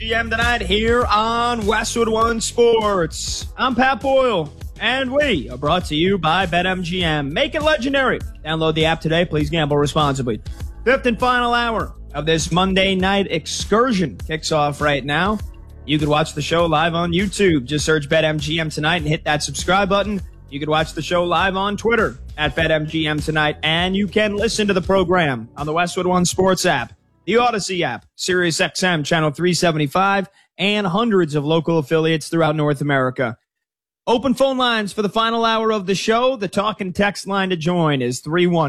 GM tonight here on Westwood One Sports. I'm Pat Boyle, and we are brought to you by BetMGM. Make it legendary. Download the app today. Please gamble responsibly. Fifth and final hour of this Monday night excursion kicks off right now. You could watch the show live on YouTube. Just search BetMGM tonight and hit that subscribe button. You could watch the show live on Twitter at BetMGM tonight, and you can listen to the program on the Westwood One Sports app, the Odyssey app, Sirius XM Channel 375, and hundreds of local affiliates throughout North America. Open phone lines for the final hour of the show. The talk and text line to join is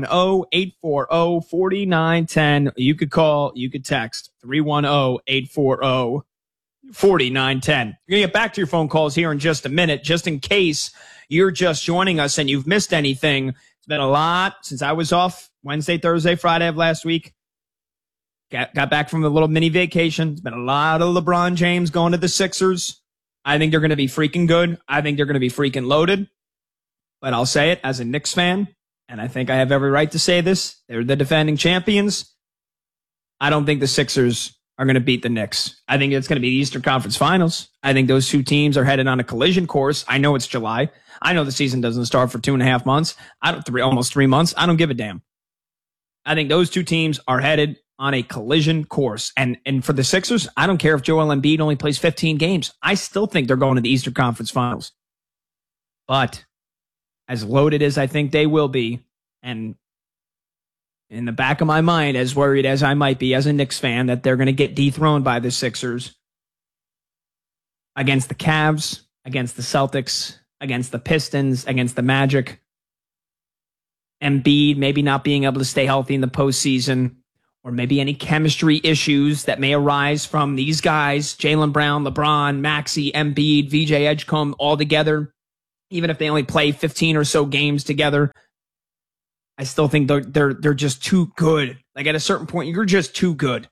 310-840-4910. You could call, you could text 310-840-4910. We're going to get back to your phone calls here in just a minute, just in case you're just joining us and you've missed anything. It's been a lot since I was off Wednesday, Thursday, Friday of last week. Got back from a little mini vacation. It's been a lot of LeBron James going to the Sixers. I think they're going to be freaking good. I think they're going to be freaking loaded. But I'll say it as a Knicks fan, and I think I have every right to say this. They're the defending champions. I don't think the Sixers are going to beat the Knicks. I think it's going to be the Eastern Conference Finals. I think those two teams are headed on a collision course. I know it's July. I know the season doesn't start for 2.5 months. Almost 3 months. I don't give a damn. I think those two teams are headed on a collision course. And for the Sixers, I don't care if Joel Embiid only plays 15 games. I still think they're going to the Eastern Conference Finals. But as loaded as I think they will be, and in the back of my mind, as worried as I might be as a Knicks fan, that they're going to get dethroned by the Sixers against the Cavs, against the Celtics, against the Pistons, against the Magic. Embiid maybe not being able to stay healthy in the postseason, or maybe any chemistry issues that may arise from these guys, Jaylen Brown, LeBron, Maxey, Embiid, VJ Edgecombe, all together, even if they only play 15 or so games together. I still think they're just too good. Like at a certain point, you're just too good.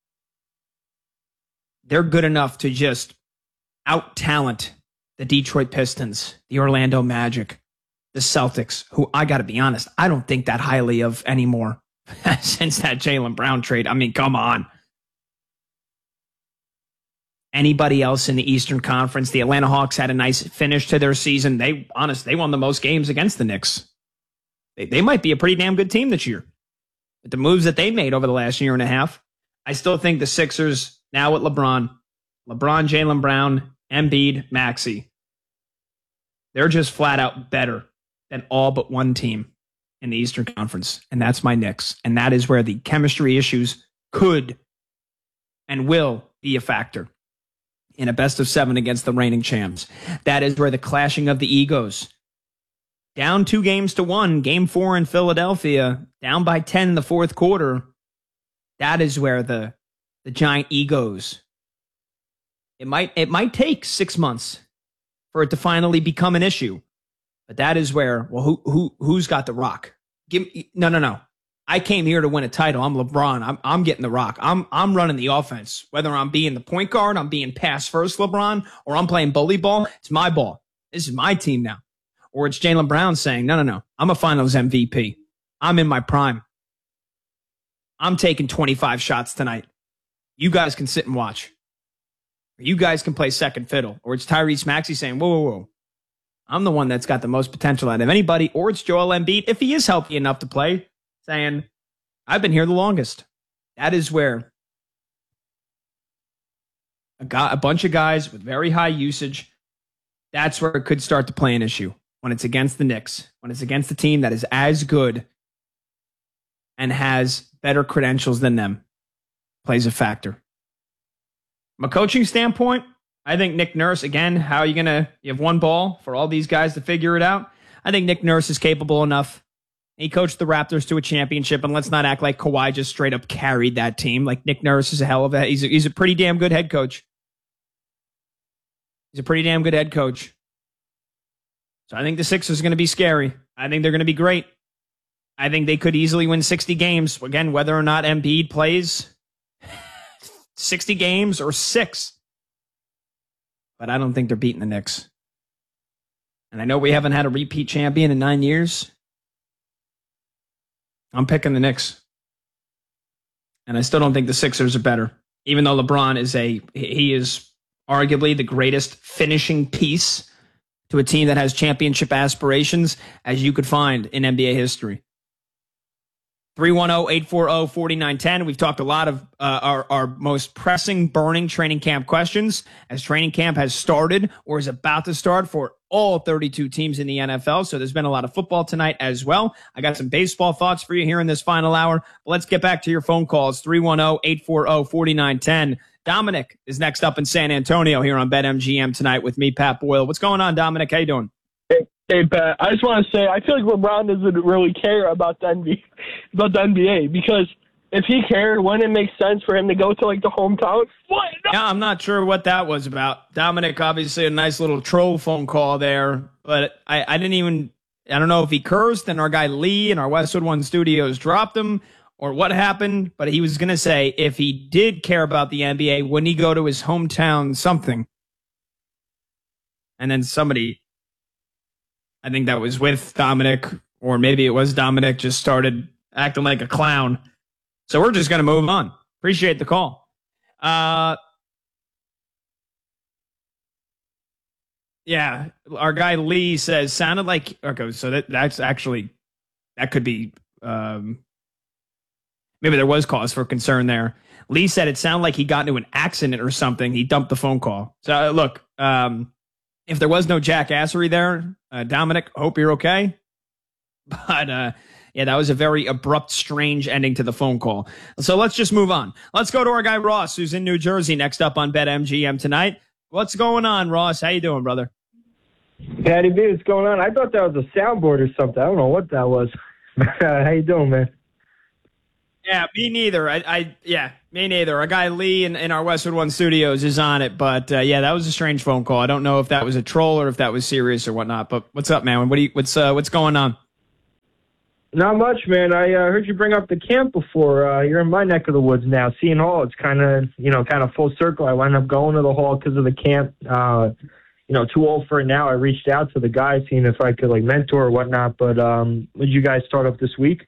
They're good enough to just out-talent the Detroit Pistons, the Orlando Magic, the Celtics, who I got to be honest, I don't think that highly of anymore since that Jaylen Brown trade. I mean, come on. Anybody else in the Eastern Conference? The Atlanta Hawks had a nice finish to their season. They won the most games against the Knicks. They might be a pretty damn good team this year. But the moves that they made over the last year and a half, I still think the Sixers, now with LeBron, Jaylen Brown, Embiid, Maxey, they're just flat out better than all but one team in the Eastern Conference, and that's my Knicks. And that is where the chemistry issues could and will be a factor in a best of 7 against the reigning champs. That is where the clashing of the egos, down 2-1, game 4 in Philadelphia, down by 10 in the fourth quarter. That is where the giant egos. It might take 6 months for it to finally become an issue, but that is where, well, who's got the rock? No. I came here to win a title. I'm LeBron. I'm getting the rock. I'm running the offense. Whether I'm being the point guard, I'm being pass first LeBron, or I'm playing bully ball, it's my ball. This is my team now. Or it's Jaylen Brown saying, no, I'm a finals MVP. I'm in my prime. I'm taking 25 shots tonight. You guys can sit and watch. You guys can play second fiddle. Or it's Tyrese Maxey saying, whoa. I'm the one that's got the most potential out of anybody. Or it's Joel Embiid, if he is healthy enough to play, saying, I've been here the longest. That is where a bunch of guys with very high usage, that's where it could start to play an issue. When it's against the Knicks, when it's against the team that is as good and has better credentials than them, plays a factor. From a coaching standpoint, I think Nick Nurse, again, you have one ball for all these guys to figure it out. I think Nick Nurse is capable enough. He coached the Raptors to a championship, and let's not act like Kawhi just straight up carried that team. Like, Nick Nurse is he's a pretty damn good head coach. He's a pretty damn good head coach. So I think the Sixers are going to be scary. I think they're going to be great. I think they could easily win 60 games. Again, whether or not Embiid plays 60 games or 6. But I don't think they're beating the Knicks. And I know we haven't had a repeat champion in 9 years. I'm picking the Knicks. And I still don't think the Sixers are better. even though LeBron he is arguably the greatest finishing piece to a team that has championship aspirations as you could find in NBA history. 310-840-4910. We've talked a lot of our most pressing, burning training camp questions as training camp has started or is about to start for all 32 teams in the NFL. So there's been a lot of football tonight as well. I got some baseball thoughts for you here in this final hour. But let's get back to your phone calls. 310-840-4910. Dominic is next up in San Antonio here on BetMGM tonight with me, Pat Boyle. What's going on, Dominic? How you doing? Hey, Pat, I just want to say, I feel like LeBron doesn't really care about the NBA, because if he cared, wouldn't it make sense for him to go to, like, the hometown? What? No. Yeah, I'm not sure what that was about. Dominic, obviously a nice little troll phone call there, but I don't know if he cursed and our guy Lee in our Westwood One Studios dropped him or what happened, but he was going to say if he did care about the NBA, wouldn't he go to his hometown something? And then somebody, I think that was with Dominic, or maybe it was Dominic, just started acting like a clown. So we're just going to move on. Appreciate the call. Yeah, our guy Lee says, sounded like, okay, so that could be, maybe there was cause for concern there. Lee said it sounded like he got into an accident or something. He dumped the phone call. So look, if there was no jackassery there, Dominic, hope you're okay. But yeah, that was a very abrupt, strange ending to the phone call. So let's just move on. Let's go to our guy Ross, who's in New Jersey, next up on BetMGM tonight. What's going on, Ross? How you doing, brother? Patty B, what's going on? I thought that was a soundboard or something. I don't know what that was. How you doing, man? Yeah, me neither. Yeah, me neither. Our guy Lee in our Westwood One Studios is on it, but yeah, that was a strange phone call. I don't know if that was a troll or if that was serious or whatnot. But what's up, man? What's going on? Not much, man. I heard you bring up the camp before. You're in my neck of the woods now, Seton Hall. It's kind of full circle. I wound up going to the hall because of the camp. Too old for it now. I reached out to the guys, seeing if I could mentor or whatnot. But did you guys start up this week?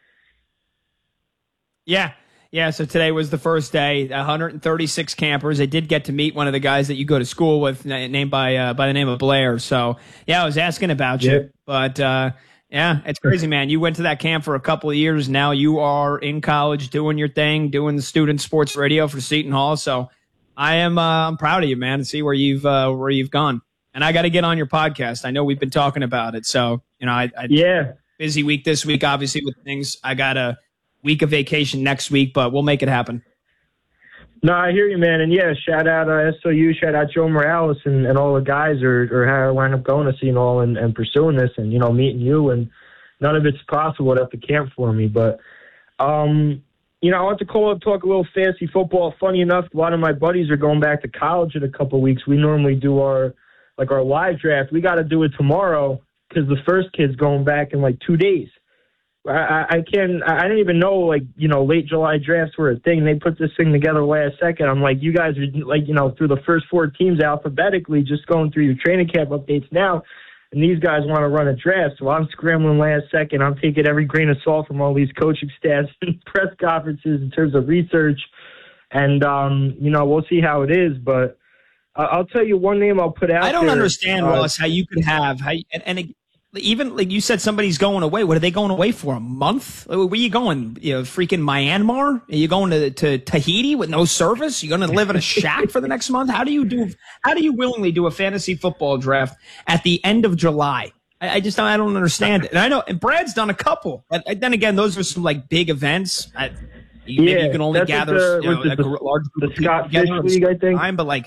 Yeah. So today was the first day. 136 campers. I did get to meet one of the guys that you go to school with, named by the name of Blair. So yeah, I was asking about you, but yeah, it's crazy, man. You went to that camp for a couple of years. Now you are in college, doing your thing, doing the student sports radio for Seton Hall. So I'm proud of you, man, to see where you've gone. And I got to get on your podcast. I know we've been talking about it. So busy week this week, obviously with things. I got a week of vacation next week, but we'll make it happen. No, I hear you, man. And yeah, shout out SOU, shout out Joe Morales and all the guys or how I wound up going to Seton Hall and pursuing this and, meeting you. And none of it's possible without the camp for me. But, I want to call up, talk a little fantasy football. Funny enough, a lot of my buddies are going back to college in a couple of weeks. We normally do our live draft. We got to do it tomorrow because the first kid's going back in 2 days. I didn't even know, late July drafts were a thing. They put this thing together last second. I'm like, you guys are, through the first 4 teams alphabetically, just going through your training camp updates now. And these guys want to run a draft. So I'm scrambling last second. I'm taking every grain of salt from all these coaching staffs and press conferences in terms of research. And, we'll see how it is. But I'll tell you one name I'll put out. I don't understand, Ross, how you could have even like you said, somebody's going away. What are they going away for? A month? Where are you going? Freaking Myanmar? Are you going to Tahiti with no service? You're going to live in a shack for the next month? How do you willingly do a fantasy football draft at the end of July? I don't understand it. And I know, and Brad's done a couple. But then again, those are some big events. Maybe you can only gather a large group of people together at the time, but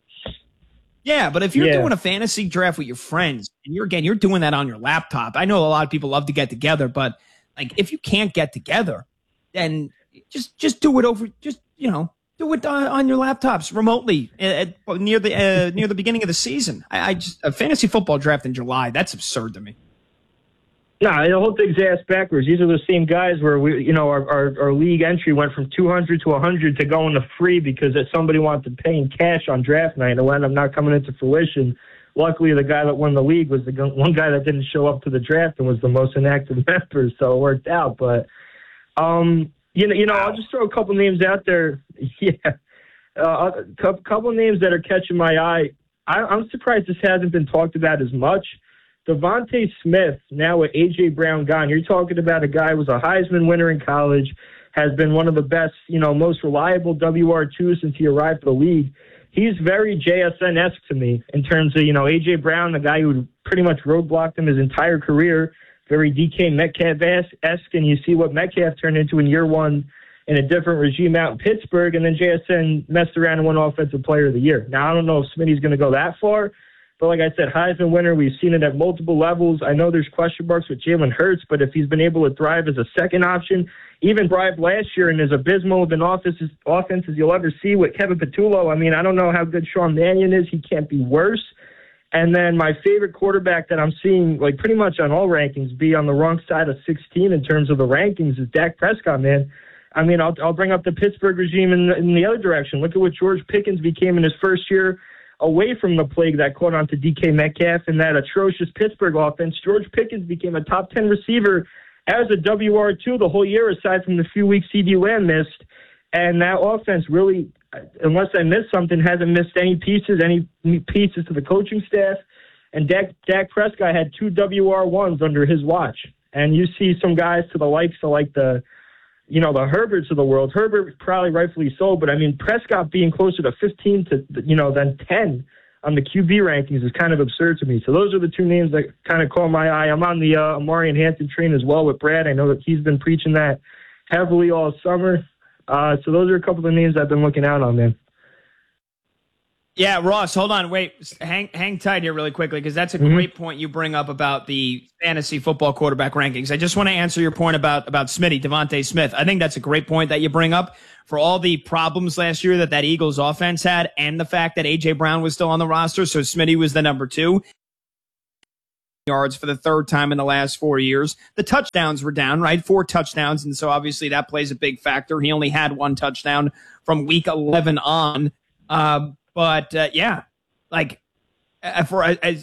yeah, but if you're doing a fantasy draft with your friends, and you're doing that on your laptop. I know a lot of people love to get together, but if you can't get together, then just do it over. Do it on your laptops remotely near the beginning of the season. A fantasy football draft in July, that's absurd to me. No, the whole thing's ass backwards. These are the same guys where our league entry went from 200 to 100 to going to free because somebody wanted to pay in cash on draft night. It wound up not coming into fruition. Luckily, the guy that won the league was the one guy that didn't show up to the draft and was the most inactive member, so it worked out. But I'll just throw a couple names out there. Yeah, a couple names that are catching my eye. I'm surprised this hasn't been talked about as much. Devontae Smith, now with A.J. Brown gone. You're talking about a guy who was a Heisman winner in college, has been one of the best, most reliable WR2 since he arrived to the league. He's very JSN-esque to me in terms of, A.J. Brown, the guy who pretty much roadblocked him his entire career, very DK Metcalf-esque, and you see what Metcalf turned into in year one in a different regime out in Pittsburgh, and then JSN messed around and won Offensive Player of the Year. Now, I don't know if Smitty's going to go that far, but like I said, Heisman winner, we've seen it at multiple levels. I know there's question marks with Jalen Hurts, but if he's been able to thrive as a second option, even thrived last year and as abysmal of an offense as you'll ever see with Kevin Patullo. I mean, I don't know how good Sean Mannion is. He can't be worse. And then my favorite quarterback that I'm seeing, like pretty much on all rankings, be on the wrong side of 16 in terms of the rankings is Dak Prescott, man. I mean, I'll bring up the Pittsburgh regime in the other direction. Look at what George Pickens became in his first year away from the plague that caught on to DK Metcalf and that atrocious Pittsburgh offense. George Pickens became a top 10 receiver as a WR2 the whole year, aside from the few weeks CD Lamb missed. And that offense really, unless I missed something, hasn't missed any pieces to the coaching staff. And Dak Prescott had 2 WR1s under his watch. And you see some guys to the likes of like the Herberts of the world. Herbert probably rightfully so, but I mean, Prescott being closer to 15 than 10 on the QB rankings is kind of absurd to me. So those are the 2 names that kind of caught my eye. I'm on the Amari Hampton train as well with Brad. I know that he's been preaching that heavily all summer. So those are a couple of names I've been looking out on, man. Yeah, Ross, hold on. Wait, hang tight here really quickly because that's a great point you bring up about the fantasy football quarterback rankings. I just want to answer your point about Smitty, Devontae Smith. I think that's a great point that you bring up for all the problems last year that Eagles offense had and the fact that A.J. Brown was still on the roster, so Smitty was the number 2. Yards for the 3rd time in the last 4 years. The touchdowns were down, right? 4 touchdowns, and so obviously that plays a big factor. He only had 1 touchdown from week 11 on. Yeah, like for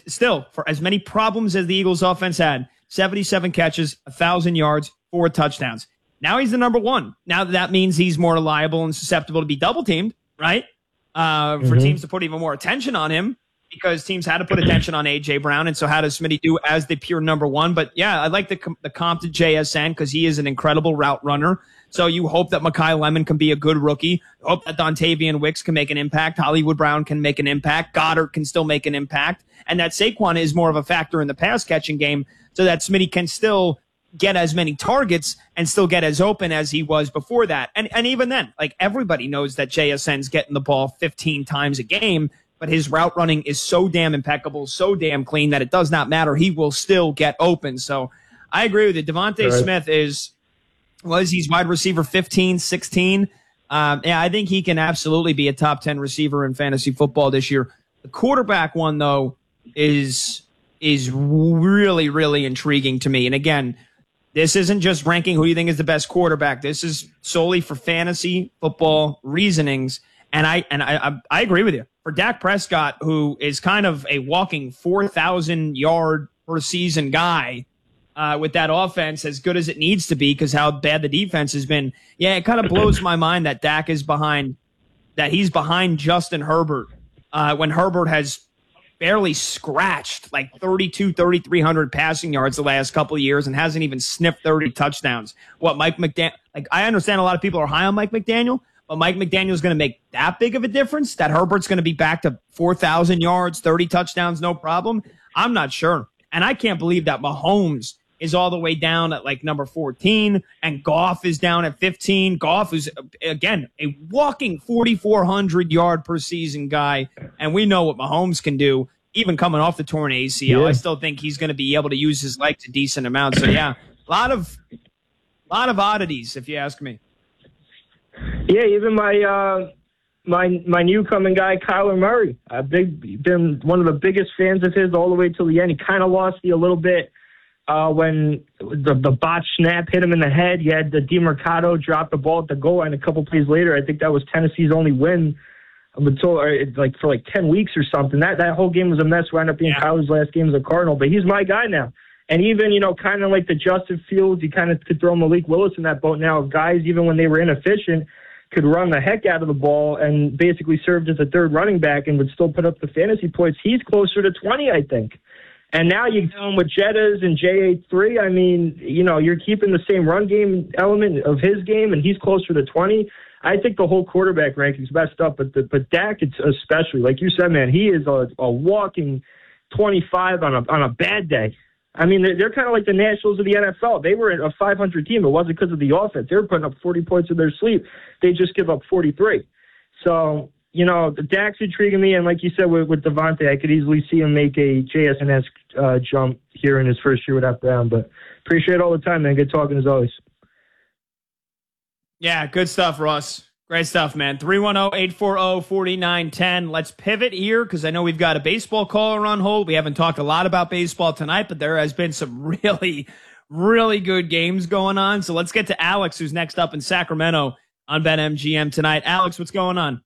as many problems as the Eagles offense had, 77 catches, 1,000 yards, 4 touchdowns. Now he's the number 1. Now that means he's more reliable and susceptible to be double teamed, right? For teams to put even more attention on him because teams had to put attention on A.J. Brown. And so how does Smitty do as the pure number 1? But yeah, I like the comp to JSN because he is an incredible route runner. So you hope that Mekhi Lemon can be a good rookie. Hope that Dontavian Wicks can make an impact. Hollywood Brown can make an impact. Goddard can still make an impact. And that Saquon is more of a factor in the pass-catching game so that Smitty can still get as many targets and still get as open as he was before that. And even then, like everybody knows that JSN's getting the ball 15 times a game, but his route running is so damn impeccable, so damn clean that it does not matter. He will still get open. So I agree with you. Devontae Smith he's wide receiver 15, 16. Yeah, I think he can absolutely be a top 10 receiver in fantasy football this year. The quarterback one, though, is really, really intriguing to me. And again, this isn't just ranking who you think is the best quarterback. This is solely for fantasy football reasonings. And I agree with you. For Dak Prescott, who is kind of a walking 4,000 yard per season guy, with that offense as good as it needs to be because how bad the defense has been. Yeah, it kind of blows my mind that Dak is he's behind Justin Herbert when Herbert has barely scratched like 3,300 passing yards the last couple of years and hasn't even sniffed 30 touchdowns. Mike McDaniel, like I understand a lot of people are high on Mike McDaniel, but Mike McDaniel is going to make that big of a difference that Herbert's going to be back to 4,000 yards, 30 touchdowns, no problem. I'm not sure. And I can't believe that Mahomes is all the way down at like number 14 and Goff is down at 15. Goff is, again, a walking 4,400 yard per season guy. And we know what Mahomes can do, even coming off the torn ACL. Yeah. I still think he's going to be able to use his legs a decent amount. So yeah, a lot of oddities, if you ask me. Yeah, even my new coming guy, Kyler Murray. I've been one of the biggest fans of his all the way till the end. He kind of lost me a little bit when the botch snap hit him in the head. You had the DeMarcado drop the ball at the goal line a couple plays later. I think that was Tennessee's only win until for 10 weeks or something. That whole game was a mess. Wound up being Kyler's last game as a Cardinal, but he's my guy now. And even, kind of like the Justin Fields, you kind of could throw Malik Willis in that boat now of guys, even when they were inefficient, could run the heck out of the ball and basically served as a third running back and would still put up the fantasy points. He's closer to 20, I think. And now you go with Jettas and J83. I mean, you're keeping the same run game element of his game, and he's closer to 20. I think the whole quarterback ranking's messed up, but Dak, it's especially, like you said, man, he is a walking 25 on a bad day. I mean, they're kind of like the Nationals of the NFL. They were a 500 team. It wasn't because of the offense. They were putting up 40 points in their sleep. They just give up 43. So, the Dak's intriguing me, and like you said with Devontae, I could easily see him make a JSNS jump here in his first year without Brown. But appreciate it all the time, man. Good talking as always. Yeah, good stuff, Russ. Great stuff, man. 310-840-4910. Let's pivot here because I know we've got a baseball caller on hold. We haven't talked a lot about baseball tonight, but there has been some really, really good games going on. So let's get to Alex, who's next up in Sacramento on BetMGM tonight. Alex, what's going on?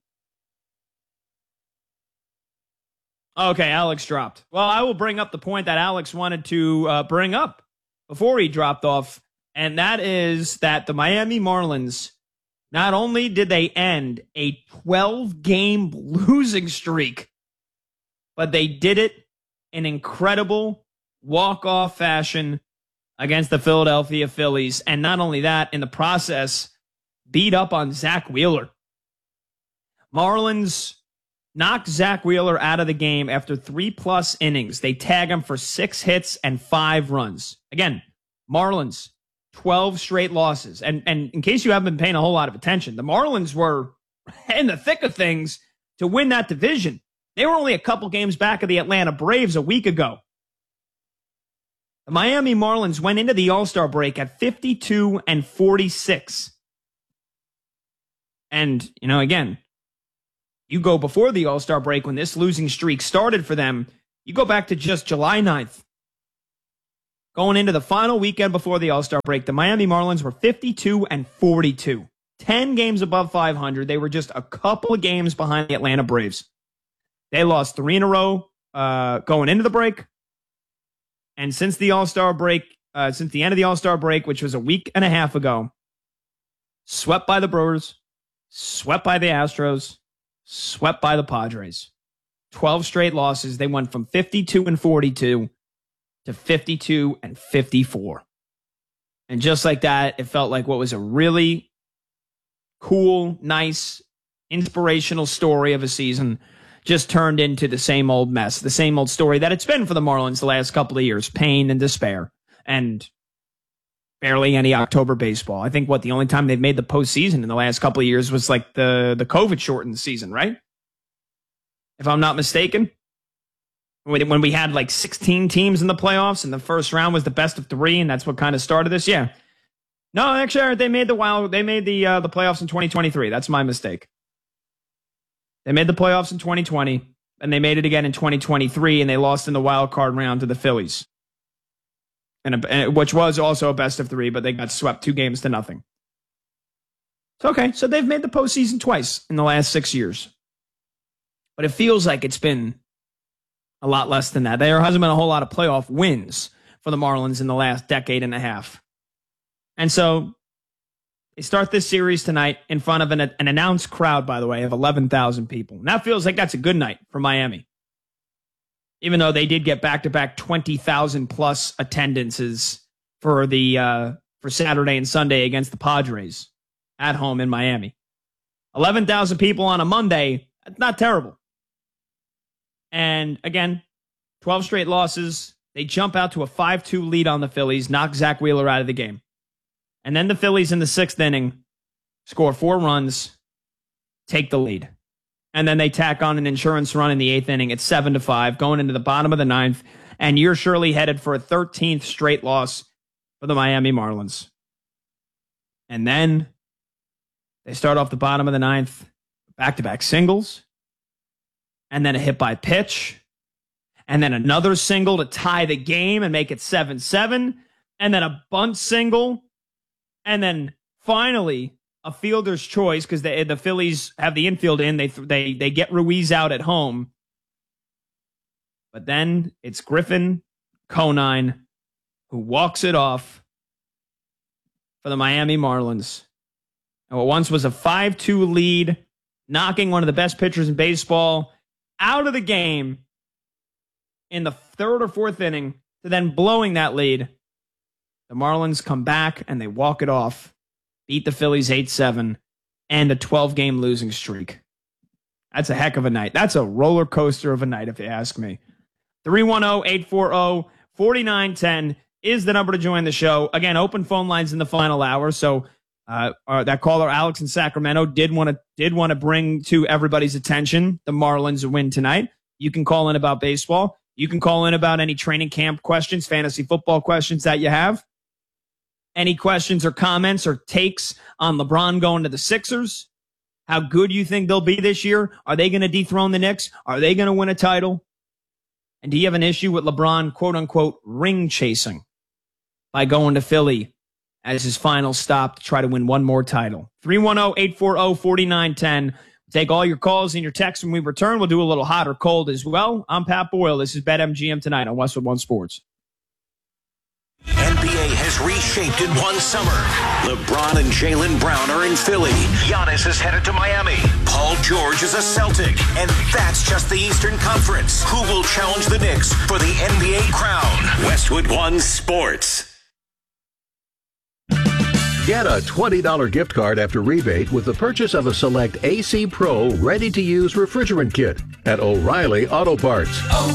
Okay, Alex dropped. Well, I will bring up the point that Alex wanted to bring up before he dropped off, and that is that the Miami Marlins, not only did they end a 12-game losing streak, but they did it in incredible walk-off fashion against the Philadelphia Phillies. And not only that, in the process, beat up on Zach Wheeler. Marlins knocked Zach Wheeler out of the game after 3+ innings. They tag him for 6 hits and 5 runs. Again, Marlins, 12 straight losses. And in case you haven't been paying a whole lot of attention, the Marlins were in the thick of things to win that division. They were only a couple games back of the Atlanta Braves a week ago. The Miami Marlins went into the All-Star break at 52-46. And, again, you go before the All-Star break when this losing streak started for them, you go back to just July 9th. Going into the final weekend before the All-Star break, the Miami Marlins were 52-42. 10 games above 500. They were just a couple of games behind the Atlanta Braves. They lost 3 in a row going into the break. And since the All-Star break, since the end of the All-Star break, which was a week and a half ago, swept by the Brewers, swept by the Astros, swept by the Padres. 12 straight losses. They went from 52-42 to 52-54. And just like that, it felt like what was a really cool, nice, inspirational story of a season just turned into the same old mess, the same old story that it's been for the Marlins the last couple of years. Pain and despair and barely any October baseball. I think the only time they've made the postseason in the last couple of years was like the COVID shortened season, right? If I'm not mistaken. When we had like 16 teams in the playoffs and the first round was the best of 3 and that's what kind of started this. Yeah. No, actually they made the playoffs in 2023. That's my mistake. They made the playoffs in 2020 and they made it again in 2023 and they lost in the wild card round to the Phillies. And which was also a best of 3, but they got swept 2-0. Okay, so they've made the postseason twice in the last 6 years. But it feels like it's been a lot less than that. There hasn't been a whole lot of playoff wins for the Marlins in the last decade and a half. And so they start this series tonight in front of an announced crowd, by the way, of 11,000 people. And that feels like that's a good night for Miami. Even though they did get back-to-back 20,000-plus attendances for Saturday and Sunday against the Padres at home in Miami. 11,000 people on a Monday, that's not terrible. And again, 12 straight losses. They jump out to a 5-2 lead on the Phillies, knock Zach Wheeler out of the game. And then the Phillies in the 6th inning score 4 runs, take the lead. And then they tack on an insurance run in the 8th inning. It's 7-5 going into the bottom of the 9th. And you're surely headed for a 13th straight loss for the Miami Marlins. And then they start off the bottom of the 9th, back-to-back singles, and then a hit by pitch, and then another single to tie the game and make it 7-7, and then a bunt single, and then finally a fielder's choice because the Phillies have the infield in. They get Ruiz out at home. But then it's Griffin Conine who walks it off for the Miami Marlins. And what once was a 5-2 lead, knocking one of the best pitchers in baseball out of the game in the third or fourth inning, to then blowing that lead. The Marlins come back and they walk it off, beat the Phillies 8-7, and a 12-game losing streak. That's a heck of a night. That's a roller coaster of a night, if you ask me. 310-840-4910 is the number to join the show. Again, open phone lines in the final hour. So that caller, Alex in Sacramento, did want to bring to everybody's attention the Marlins win tonight. You can call in about baseball. You can call in about any training camp questions, fantasy football questions that you have. Any questions or comments or takes on LeBron going to the Sixers? How good you think they'll be this year? Are they going to dethrone the Knicks? Are they going to win a title? And do you have an issue with LeBron, quote unquote, ring chasing by going to Philly as his final stop to try to win one more title? 310-840-4910. Take all your calls and your texts when we return. We'll do a little hot or cold as well. I'm Pat Boyle. This is BetMGM tonight on Westwood One Sports. NBA has reshaped in one summer. LeBron and Jaylen Brown are in Philly. Giannis is headed to Miami. Paul George is a Celtic. And that's just the Eastern Conference. Who will challenge the Knicks for the NBA crown? Westwood One Sports. Get a $20 gift card after rebate with the purchase of a select AC Pro ready-to-use refrigerant kit at O'Reilly Auto Parts.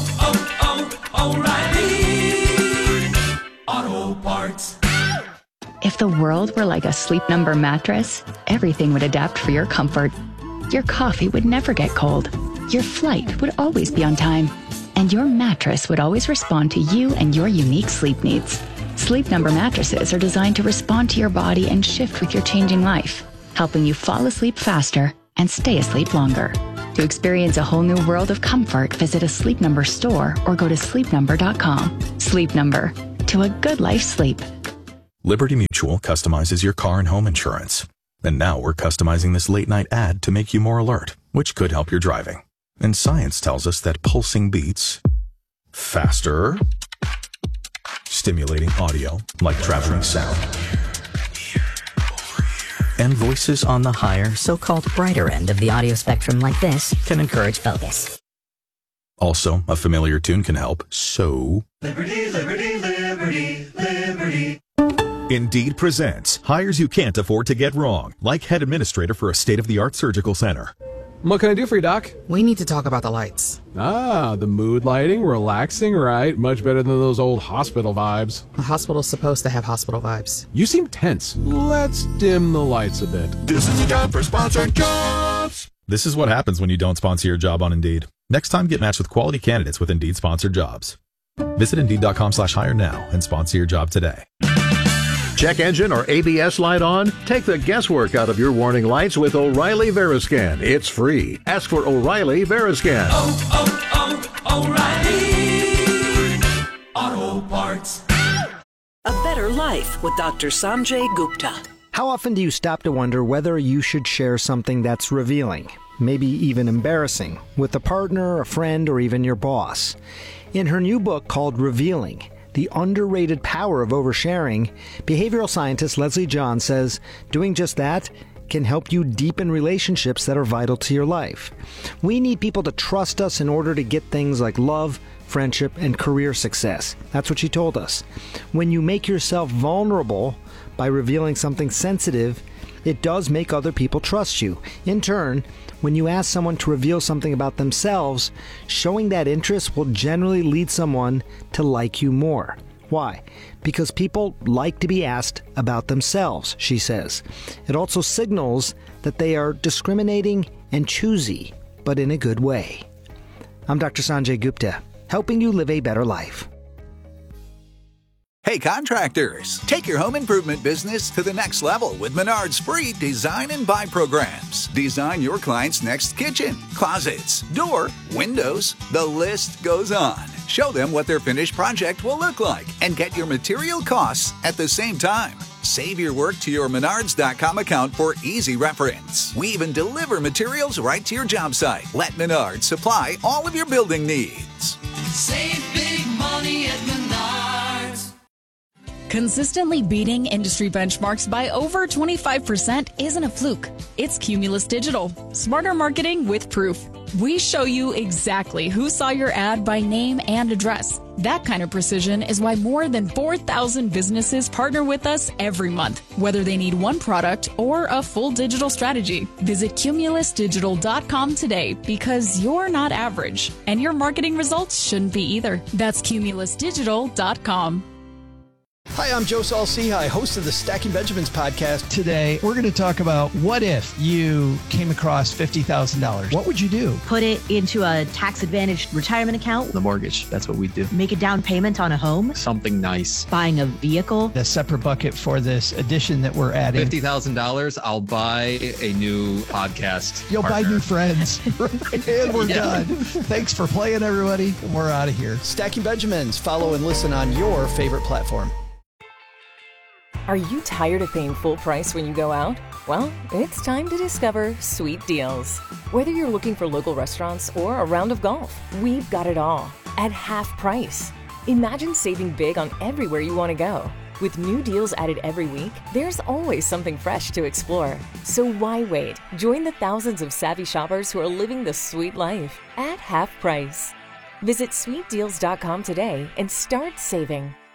O'Reilly Auto Parts. If the world were like a Sleep Number mattress, everything would adapt for your comfort. Your coffee would never get cold. Your flight would always be on time. And your mattress would always respond to you and your unique sleep needs. Sleep Number mattresses are designed to respond to your body and shift with your changing life, helping you fall asleep faster and stay asleep longer. To experience a whole new world of comfort, visit a Sleep Number store or go to sleepnumber.com. Sleep Number. To a good night's sleep. Liberty Mutual customizes your car and home insurance. And now we're customizing this late-night ad to make you more alert, which could help your driving. And science tells us that pulsing beats faster, stimulating audio like traveling sound, and voices on the higher, so-called brighter end of the audio spectrum like this can encourage focus. Also, a familiar tune can help, so... Liberty, liberty, liberty, liberty. Indeed presents hires you can't afford to get wrong, like head administrator for a state-of-the-art surgical center. What can I do for you, Doc? We need to talk about the lights. Ah, the mood lighting, relaxing, right? Much better than those old hospital vibes. A hospital's supposed to have hospital vibes. You seem tense. Let's dim the lights a bit. This is a job for sponsored jobs. This is what happens when you don't sponsor your job on Indeed. Next time, get matched with quality candidates with Indeed sponsored jobs. Visit Indeed.com/hire now and sponsor your job today. Check engine or ABS light on? Take the guesswork out of your warning lights with O'Reilly Veriscan. It's free. Ask for O'Reilly Veriscan. O'Reilly Auto Parts. A better life with Dr. Sanjay Gupta. How often do you stop to wonder whether you should share something that's revealing, maybe even embarrassing, with a partner, a friend, or even your boss? In her new book called Revealing, The Underrated Power of Oversharing, behavioral scientist Leslie John says doing just that can help you deepen relationships that are vital to your life. We need people to trust us in order to get things like love, friendship, and career success. That's what she told us. When you make yourself vulnerable by revealing something sensitive, it does make other people trust you. In turn, when you ask someone to reveal something about themselves, showing that interest will generally lead someone to like you more. Why? Because people like to be asked about themselves, she says. It also signals that they are discriminating and choosy, but in a good way. I'm Dr. Sanjay Gupta, helping you live a better life. Hey contractors, take your home improvement business to the next level with Menard's free Design and Buy programs. Design your client's next kitchen, closets, door, windows, the list goes on. Show them what their finished project will look like and get your material costs at the same time. Save your work to your Menards.com account for easy reference. We even deliver materials right to your job site. Let Menards supply all of your building needs. Save big money at Menards. Consistently beating industry benchmarks by over 25% isn't a fluke. It's Cumulus Digital. Smarter marketing with proof. We show you exactly who saw your ad by name and address. That kind of precision is why more than 4,000 businesses partner with us every month, whether they need one product or a full digital strategy. Visit cumulusdigital.com today because you're not average, and your marketing results shouldn't be either. That's cumulusdigital.com. Hi, I'm Joe Saul-Sehy, host of the Stacking Benjamins podcast. Today, we're going to talk about what if you came across $50,000. What would you do? Put it into a tax-advantaged retirement account. The mortgage, that's what we do. Make a down payment on a home. Something nice. Buying a vehicle. A separate bucket for this addition that we're adding. $50,000, I'll buy a new podcast You'll partner. buy new friends. And we're done. Thanks for playing, everybody. We're out of here. Stacking Benjamins. Follow and listen on your favorite platform. Are you tired of paying full price when you go out? Well, it's time to discover Sweet Deals. Whether you're looking for local restaurants or a round of golf, we've got it all at half price. Imagine saving big on everywhere you want to go. With new deals added every week, there's always something fresh to explore. So why wait? Join the thousands of savvy shoppers who are living the sweet life at half price. Visit sweetdeals.com today and start saving.